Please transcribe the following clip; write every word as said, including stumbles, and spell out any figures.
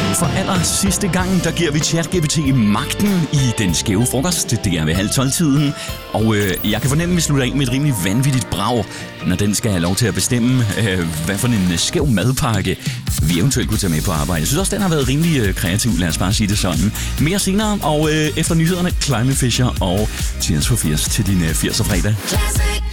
For aller sidste gang, der giver vi ChatGPT magten i den skæve frokost. Det er ved halv tolv-tiden. Og øh, jeg kan fornemme, at vi slutter ind med et rimelig vanvittigt brag, når den skal have lov til at bestemme, øh, hvad for en skæv madpakke vi eventuelt kunne tage med på arbejde. Jeg synes også, den har været rimelig øh, kreativ, lad os bare sige det sådan. Mere senere, og øh, efter nyhederne, Climate Fisher og Tears for Fears til din øh, firser fredag.